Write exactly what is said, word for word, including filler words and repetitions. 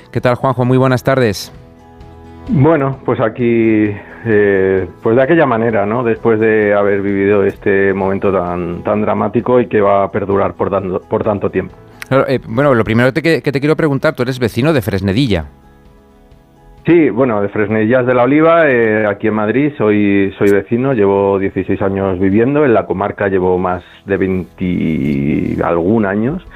¿Qué tal, Juanjo? Muy buenas tardes. Bueno, pues aquí, eh, pues de aquella manera, ¿no? Después de haber vivido este momento tan, tan dramático y que va a perdurar por tanto, por tanto tiempo. Eh, bueno, lo primero que te, que te quiero preguntar, tú eres vecino de Fresnedilla. Sí, bueno, de Fresnedillas de la Oliva, eh, aquí en Madrid, soy, soy vecino, llevo dieciséis años viviendo, en la comarca llevo más de veinte algún años,